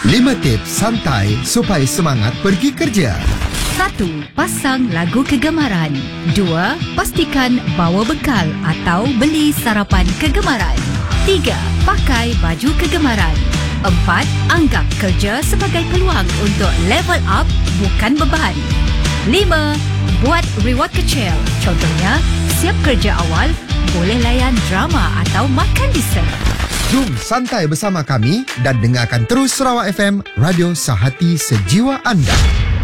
5 tips santai supaya semangat pergi kerja. 1. Pasang lagu kegemaran. 2. Pastikan bawa bekal atau beli sarapan kegemaran. 3. Pakai baju kegemaran. 4. Anggap kerja sebagai peluang untuk level up, bukan beban. 5. Buat reward kecil. Contohnya, siap kerja awal, boleh layan drama atau makan dessert. Jom santai bersama kami dan dengarkan terus Sarawak FM, radio sehati sejiwa anda.